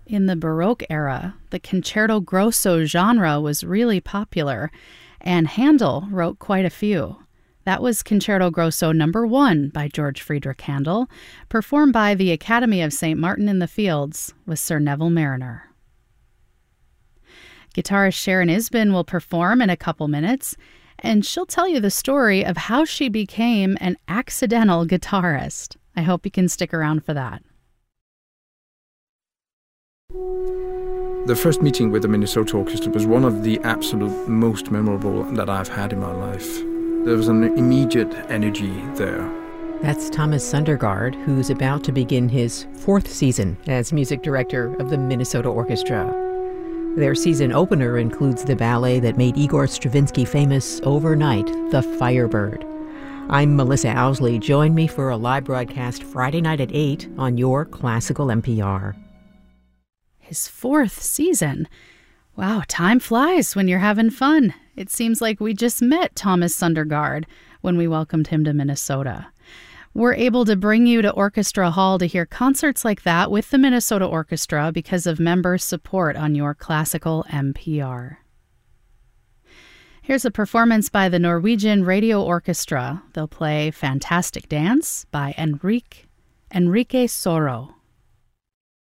In the Baroque era, the concerto grosso genre was really popular, and Handel wrote quite a few. That was Concerto Grosso No. 1 by George Friedrich Handel, performed by the Academy of St. Martin in the Fields with Sir Neville Marriner. Guitarist Sharon Isbin will perform in a couple minutes, and she'll tell you the story of how she became an accidental guitarist. I hope you can stick around for that. The first meeting with the Minnesota Orchestra was one of the absolute most memorable that I've had in my life. There was an immediate energy there. That's Thomas Sundergaard, who's about to begin his 4th season as music director of the Minnesota Orchestra. Their season opener includes the ballet that made Igor Stravinsky famous overnight, The Firebird. I'm Melissa Owsley. Join me for a live broadcast Friday night at 8 on your Classical NPR. His 4th season. Wow, time flies when you're having fun. It seems like we just met Thomas Sundergaard when we welcomed him to Minnesota. We're able to bring you to Orchestra Hall to hear concerts like that with the Minnesota Orchestra because of member support on your Classical NPR. Here's a performance by the Norwegian Radio Orchestra. They'll play Fantastic Dance by Enrique Soro.